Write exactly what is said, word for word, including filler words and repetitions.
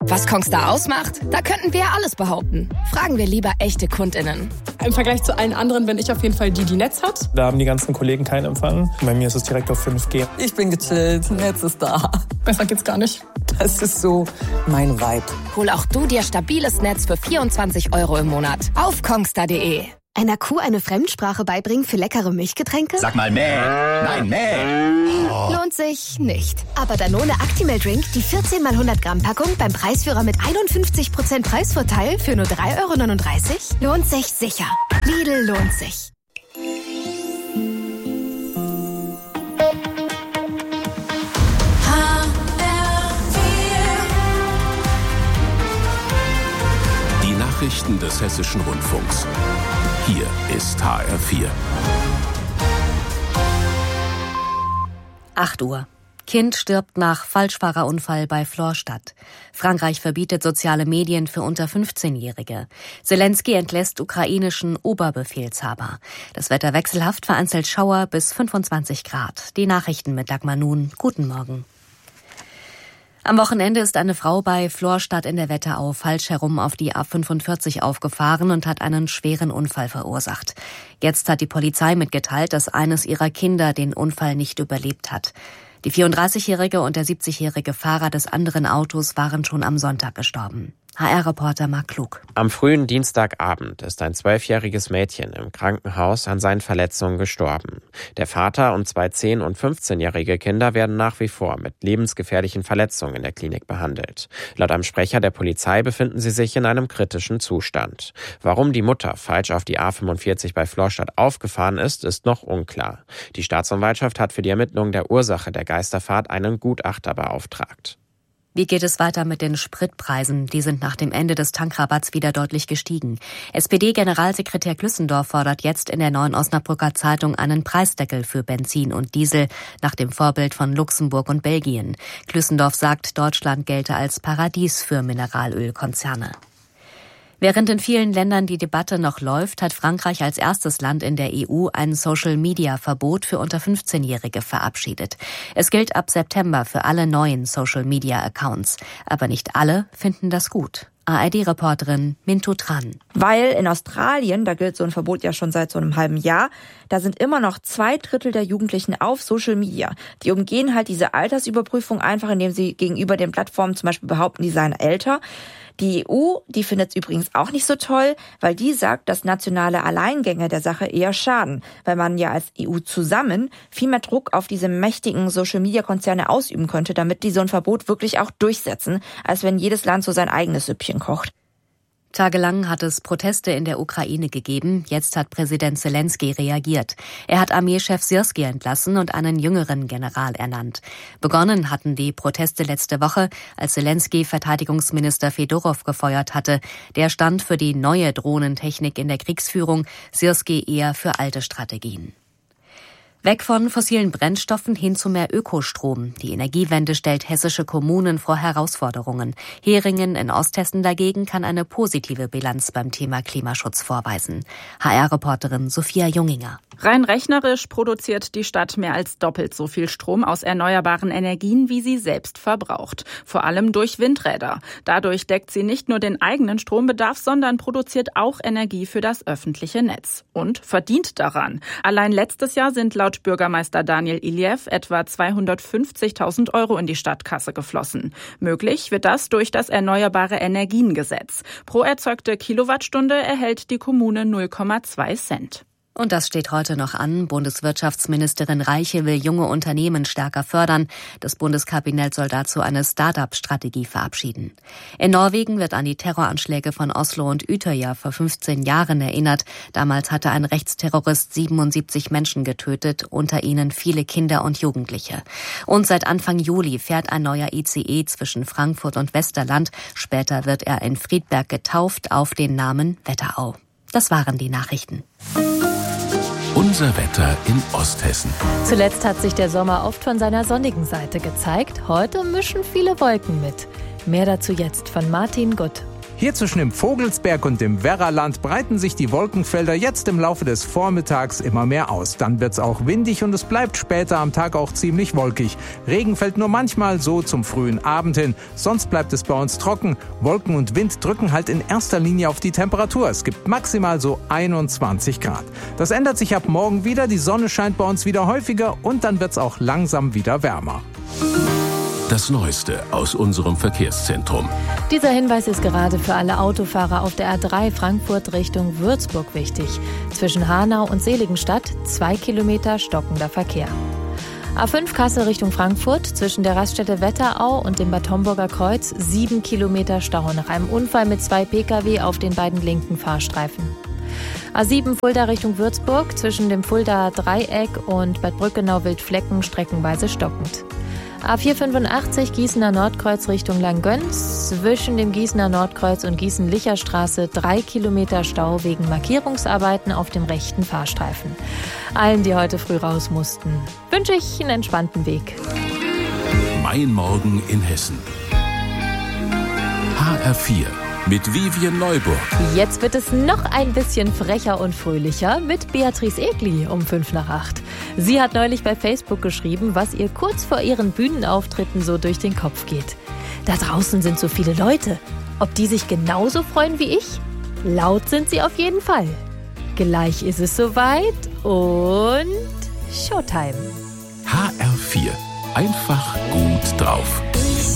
Was Kongstar ausmacht? Da könnten wir alles behaupten. Fragen wir lieber echte KundInnen. Im Vergleich zu allen anderen bin ich auf jeden Fall die, die Netz hat. Da haben die ganzen Kollegen keinen Empfang. Bei mir ist es direkt auf fünf G. Ich bin gechillt, Netz ist da. Besser geht's gar nicht. Das ist so mein Vibe. Hol auch du dir stabiles Netz für vierundzwanzig Euro im Monat auf kongstar punkt de. Einer Kuh eine Fremdsprache beibringen für leckere Milchgetränke? Sag mal mäh. Nein, mäh. Oh. Lohnt sich nicht. Aber Danone Actimel Drink, die vierzehn mal hundert Gramm Packung beim Preisführer mit einundfünfzig Prozent Preisvorteil für nur drei Euro neununddreißig, lohnt sich sicher. Lidl lohnt sich. Die Nachrichten des Hessischen Rundfunks. Hier ist H R vier. acht Uhr. Kind stirbt nach Falschfahrerunfall bei Florstadt. Frankreich verbietet soziale Medien für unter fünfzehnjährige. Zelensky entlässt ukrainischen Oberbefehlshaber. Das Wetter wechselhaft, vereinzelt Schauer bis fünfundzwanzig Grad. Die Nachrichten mit Dagmar Nun. Guten Morgen. Am Wochenende ist eine Frau bei Florstadt in der Wetterau falsch herum auf die A fünfundvierzig aufgefahren und hat einen schweren Unfall verursacht. Jetzt hat die Polizei mitgeteilt, dass eines ihrer Kinder den Unfall nicht überlebt hat. Die vierunddreißigjährige und der siebzigjährige Fahrer des anderen Autos waren schon am Sonntag gestorben. H R-Reporter Marc Klug. Am frühen Dienstagabend ist ein zwölfjähriges Mädchen im Krankenhaus an seinen Verletzungen gestorben. Der Vater und zwei zehn- und fünfzehnjährige Kinder werden nach wie vor mit lebensgefährlichen Verletzungen in der Klinik behandelt. Laut einem Sprecher der Polizei befinden sie sich in einem kritischen Zustand. Warum die Mutter falsch auf die A fünfundvierzig bei Florstadt aufgefahren ist, ist noch unklar. Die Staatsanwaltschaft hat für die Ermittlung der Ursache der Geisterfahrt einen Gutachter beauftragt. Wie geht es weiter mit den Spritpreisen? Die sind nach dem Ende des Tankrabatts wieder deutlich gestiegen. S P D-Generalsekretär Glüssendorf fordert jetzt in der Neuen Osnabrücker Zeitung einen Preisdeckel für Benzin und Diesel nach dem Vorbild von Luxemburg und Belgien. Glüssendorf sagt, Deutschland gelte als Paradies für Mineralölkonzerne. Während in vielen Ländern die Debatte noch läuft, hat Frankreich als erstes Land in der E U ein Social-Media-Verbot für unter fünfzehnjährige verabschiedet. Es gilt ab September für alle neuen Social-Media-Accounts. Aber nicht alle finden das gut. A R D-Reporterin Mintu Tran. Weil in Australien, da gilt so ein Verbot ja schon seit so einem halben Jahr, da sind immer noch zwei Drittel der Jugendlichen auf Social Media. Die umgehen halt diese Altersüberprüfung einfach, indem sie gegenüber den Plattformen zum Beispiel behaupten, die seien älter. Die E U, die findet es übrigens auch nicht so toll, weil die sagt, dass nationale Alleingänge der Sache eher schaden, weil man ja als E U zusammen viel mehr Druck auf diese mächtigen Social-Media-Konzerne ausüben könnte, damit die so ein Verbot wirklich auch durchsetzen, als wenn jedes Land so sein eigenes Süppchen kocht. Tagelang hat es Proteste in der Ukraine gegeben. Jetzt hat Präsident Zelensky reagiert. Er hat Armeechef Syrski entlassen und einen jüngeren General ernannt. Begonnen hatten die Proteste letzte Woche, als Zelensky Verteidigungsminister Fedorow gefeuert hatte. Der stand für die neue Drohnentechnik in der Kriegsführung, Syrski eher für alte Strategien. Weg von fossilen Brennstoffen hin zu mehr Ökostrom. Die Energiewende stellt hessische Kommunen vor Herausforderungen. Heringen in Osthessen dagegen kann eine positive Bilanz beim Thema Klimaschutz vorweisen. H R-Reporterin Sophia Junginger. Rein rechnerisch produziert die Stadt mehr als doppelt so viel Strom aus erneuerbaren Energien, wie sie selbst verbraucht. Vor allem durch Windräder. Dadurch deckt sie nicht nur den eigenen Strombedarf, sondern produziert auch Energie für das öffentliche Netz. Und verdient daran. Allein letztes Jahr sind laut Bürgermeister Daniel Iljev etwa zweihundertfünfzigtausend Euro in die Stadtkasse geflossen. Möglich wird das durch das Erneuerbare Energiengesetz. Pro erzeugte Kilowattstunde erhält die Kommune null Komma zwei Cent. Und das steht heute noch an. Bundeswirtschaftsministerin Reiche will junge Unternehmen stärker fördern. Das Bundeskabinett soll dazu eine Start-up-Strategie verabschieden. In Norwegen wird an die Terroranschläge von Oslo und Utøya vor fünfzehn Jahren erinnert. Damals hatte ein Rechtsterrorist siebenundsiebzig Menschen getötet, unter ihnen viele Kinder und Jugendliche. Und seit Anfang Juli fährt ein neuer I C E zwischen Frankfurt und Westerland. Später wird er in Friedberg getauft auf den Namen Wetterau. Das waren die Nachrichten. Unser Wetter in Osthessen. Zuletzt hat sich der Sommer oft von seiner sonnigen Seite gezeigt. Heute mischen viele Wolken mit. Mehr dazu jetzt von Martin Gutt. Hier zwischen dem Vogelsberg und dem Werraland breiten sich die Wolkenfelder jetzt im Laufe des Vormittags immer mehr aus. Dann wird's auch windig und es bleibt später am Tag auch ziemlich wolkig. Regen fällt nur manchmal so zum frühen Abend hin. Sonst bleibt es bei uns trocken. Wolken und Wind drücken halt in erster Linie auf die Temperatur. Es gibt maximal so einundzwanzig Grad. Das ändert sich ab morgen wieder. Die Sonne scheint bei uns wieder häufiger und dann wird's auch langsam wieder wärmer. Das Neueste aus unserem Verkehrszentrum. Dieser Hinweis ist gerade für alle Autofahrer auf der A drei Frankfurt Richtung Würzburg wichtig. Zwischen Hanau und Seligenstadt zwei Kilometer stockender Verkehr. A fünf Kassel Richtung Frankfurt zwischen der Raststätte Wetterau und dem Bad Homburger Kreuz sieben Kilometer Stau nach einem Unfall mit zwei Pkw auf den beiden linken Fahrstreifen. A sieben Fulda Richtung Würzburg zwischen dem Fuldaer Dreieck und Bad Brückenau-Wildflecken streckenweise stockend. A vier fünfundachtzig Gießener Nordkreuz Richtung Langgöns zwischen dem Gießener Nordkreuz und Gießen-Licher-Straße drei Kilometer Stau wegen Markierungsarbeiten auf dem rechten Fahrstreifen. Allen, die heute früh raus mussten, wünsche ich einen entspannten Weg. Mein Morgen in Hessen. H R vier mit Vivian Neuburg. Jetzt wird es noch ein bisschen frecher und fröhlicher mit Beatrice Egli um fünf nach acht. Sie hat neulich bei Facebook geschrieben, was ihr kurz vor ihren Bühnenauftritten so durch den Kopf geht. Da draußen sind so viele Leute. Ob die sich genauso freuen wie ich? Laut sind sie auf jeden Fall. Gleich ist es soweit und Showtime. H R vier. Einfach gut drauf.